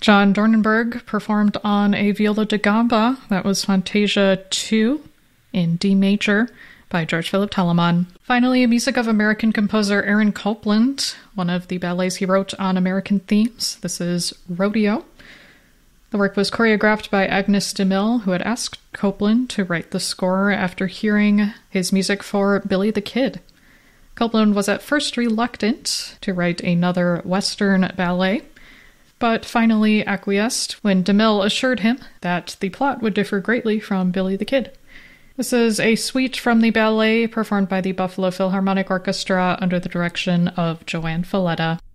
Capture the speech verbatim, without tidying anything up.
John Dornenberg performed on a viola da gamba. That was Fantasia two in D major by George Philip Telemann. Finally, music of American composer Aaron Copland, one of the ballets he wrote on American themes. This is Rodeo. The work was choreographed by Agnes de Mille, who had asked Copland to write the score after hearing his music for Billy the Kid. Copland was at first reluctant to write another Western ballet, but finally acquiesced when de Mille assured him that the plot would differ greatly from Billy the Kid. This is a suite from the ballet performed by the Buffalo Philharmonic Orchestra under the direction of Joanne Falletta.